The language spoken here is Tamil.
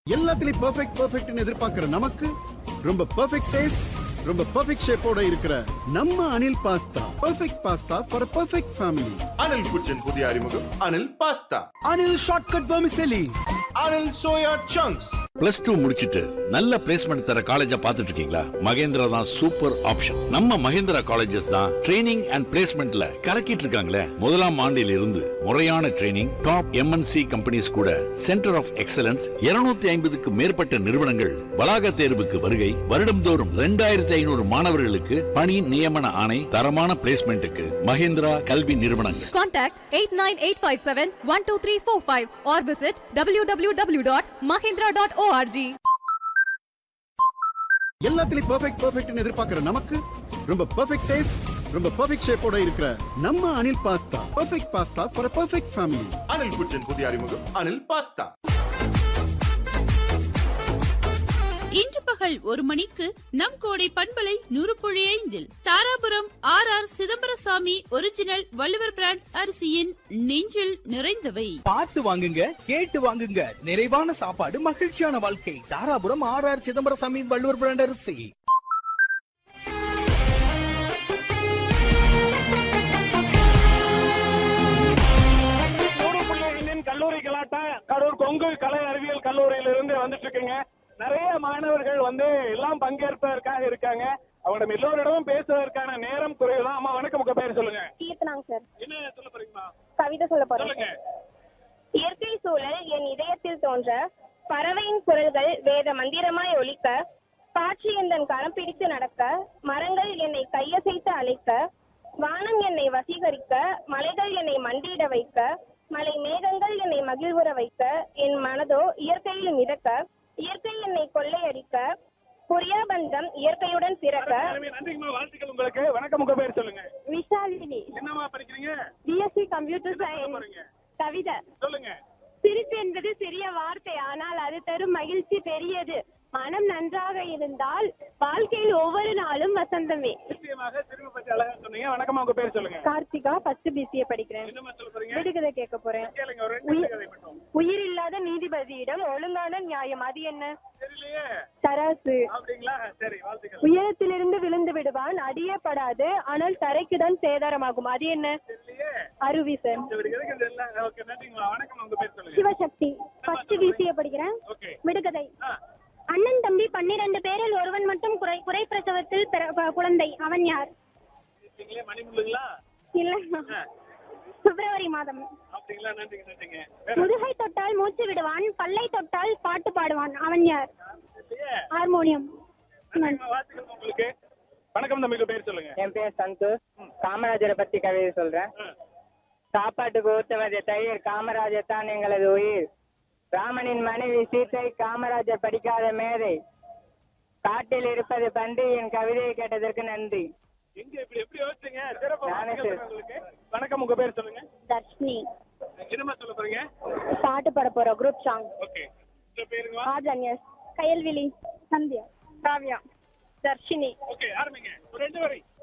எல்லாத்துலயும் பெர்ஃபெக்ட்னு எதிர்பார்க்கிற நமக்கு ரொம்ப பெர்ஃபெக்ட் டேஸ்ட், ரொம்ப பெர்ஃபெக்ட் ஷேப்போட இருக்கிற நம்ம Anil pasta perfect pasta for perfect family. Anil குச்சின் புதிய அறிமுகம் Anil pasta. Anil shortcut vermicelli. Anil soya chunks. +2 முடிச்சிட்டு நல்ல பிளேஸ்மெண்ட் தர காலேஜா பார்த்துட்டு இருக்கீங்களா? மகேந்திரா தான் சூப்பர் ஆப்ஷன். நம்ம மகேந்திரா காலேஜஸ் தான் ட்ரைனிங் அண்ட் பிளேஸ்மெண்ட்ல கலக்கிட்டு இருக்காங்களே. முதலாம் ஆண்டில் இருந்து முறையான ட்ரைனிங், டாப் MNC கம்பெனிஸ் கூட சென்டர் ஆஃப் எக்ஸலன்ஸ் 250க்கு மேற்பட்ட நிறுவனங்கள் வளாக தேர்வுக்கு வருகை. வருடம்தோறும் 2500 மாணவர்களுக்கு பணி நியமன ஆணை. தரமான பிளேஸ்மெண்ட்டுக்கு மகேந்திரா கல்வி நிறுவனங்கள். Contact 8985712345 or visit www.mahindra.org. எல்லாத்துலயும் பெர்ஃபெக்ட்னு எதிர்பார்க்கிற நமக்கு ரொம்ப பெர்ஃபெக்ட் டேஸ்ட், ரொம்ப பெர்ஃபெக்ட் ஷேப்போட இருக்கிற நம்ம Anil pasta perfect pasta for perfect family. Anil குச்சின் புதிய அறிமுகம் அனில் பாஸ்தா. இன்று பகல் 1 மணிக்கு நம் கோடை பண்பலை 100.5 Dharapuram RR Chidambarasamy original Valluvar brand அரிசியின் நெஞ்சில் நிறைந்தவை. பார்த்து வாங்குங்க, கேட்டு வாங்குங்க. நிறைவான சாப்பாடு, மகிழ்ச்சியான வாழ்க்கை. தாராபுரம் RR சிதம்பரசாமி வள்ளுவர் பிராண்ட் அரிசி. கல்லூரி கலாட்டா கடூர் கொங்கு கலை அறிவியல் கல்லூரியிலிருந்து வந்துட்டு இருக்குங்க. நிறைய மாணவர்கள் எல்லாம் பங்கேற்பதற்காக இருக்காங்க. அவங்களிடம் எல்லோரிடமும் பேசுவதற்கான நேரம் குறைவுதான். அம்மா வணக்கம், உங்க பேர் சொல்லுங்க. கீர்த்தனாங்க சார். என்ன சொல்ல போறீங்கம்மா? கவிதை சொல்ல போறேன். சொல்லுங்க. இயற்கை சூழல் என் இதயத்தில் தோன்ற, பறவையின் குரல்கள் வேத மந்திரமாய் ஒலிக்க, காற்று என் கரம் பிடித்து நடக்க, மரங்கள் என்னை கையசைத்து அழைக்க, வானம் என்னை வசீகரிக்க, மலைகள் என்னை மண்டியிட வைக்க, மலை மேகங்கள் என்னை மகிழ்வுற வைக்க, என் மனதோ இயற்கையில் மிதக்க, இயற்கை என்னை கொள்ளையடிக்க, புரியாபந்தம் இயற்கையுடன் பிறக்க. நன்றிங்கம்மா, வாழ்த்துக்கள் உங்களுக்கு. வணக்கம், உங்க பேர் சொல்லுங்க. விஷாலினி. என்னம்மா படிக்கிறீங்க? BSc computer science. கவிதை சொல்லுங்க. சிரிப்பு என்பது சிறிய வார்த்தை, ஆனால் அது தரும் மகிழ்ச்சி பெரியது. மனம் நன்றாக இருந்தால் வாழ்க்கையில் ஒவ்வொரு நாளும் வசந்தமே. நிச்சயமாக சிரிப்பு பற்றி அழகா சொன்னீங்க. வணக்கம்மா, உங்க பேர் சொல்லுங்க. கார்த்திகா, ஃபர்ஸ்ட் BCA படிக்கிறேன். என்னம்மா சொல்ல போறீங்க? விடுகதை கேட்க போறேன். கேளுங்க, ஒரு 2 கதை மட்டும். உயிர் இல்லாத நீதிபதியிடம் ஒழுங்கான நியாயம், அது என்ன? தெரியலையே. தராசு. அப்படிங்களா? சரி, வாழ்த்துக்கள். உயரத்திலிருந்து விழுந்து விடுவான், அடியப்படாது, ஆனால் தரைக்குதான் சேதாரமாகும், அது என்ன? தெரியலையே. அருவி சார். ஓகே, நன்றிங்கம்மா. வணக்கம், உங்க பேர் சொல்லுங்க. சிவசக்தி, ஃபர்ஸ்ட் BCA படிக்கிறேன். ஓகே. விடுகதை. அண்ணன் தம்பி 12 பேரில் ஒருவன் மட்டும் குறை பிரசவத்தில் குழந்தை, அவன் யார்? மணிமுள்ளுங்களா? இல்ல, பிப்ரவரி மாதம். அப்படிங்களா? நன்றிங்க. முதுகை தொட்டால் மூச்சு விடுவான், பல்லை தொட்டால் பாட்டு பாடுவான், அவன் யார்? ஹார்மோனியம். வாழ்த்துக்கள் உங்களுக்கு. வணக்கம் தம்பி, பேர் சொல்லுங்க. என் பேர் சந்தோஷ். காமராஜரை பத்தி கவிதை சொல்றேன். சாப்பாட்டுக்கு ஊத்துவது தயிர், காமராஜர் தான் எங்களது உயிர். ராமனின் மனைவி சீத்தை, காமராஜர் படிக்காத மேதை. காட்டில் இருப்பது பன்றி, என் கவிதையை கேட்டதற்கு நன்றி. எப்படி யோசிச்சீங்க? வணக்கம், உங்க பேர் சொல்லுங்க. தர்ஷினி. என்னமா சொல்ல போறீங்க? பாட்டு பாட போறோம், குரூப் சாங். ஓகே. பேருங்க? ஆஜன்யஸ், கயல்விழி, சந்தியா, காவ்யா, தர்ஷினி. ஓகே, ஆரம்பிங்க. ஒரு 2 வரி.